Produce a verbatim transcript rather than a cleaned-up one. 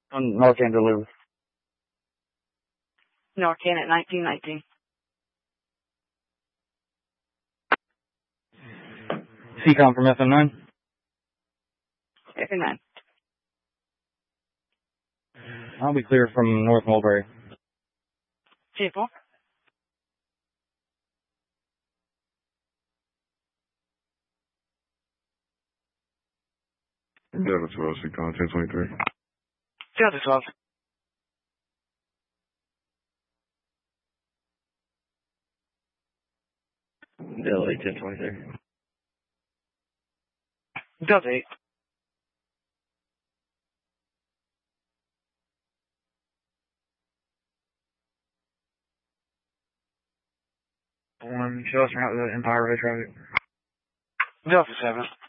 On Narcan delivered. Narcan at nineteen nineteen. C COM from F M nine. F M nine. I'll be clear from North Mulberry. ten four. Delta twelve, C COM ten twenty-three. Delta twelve. Delta eight, ten twenty-three. Delta eight. One, show us around the Empire Road traffic. Delta seven.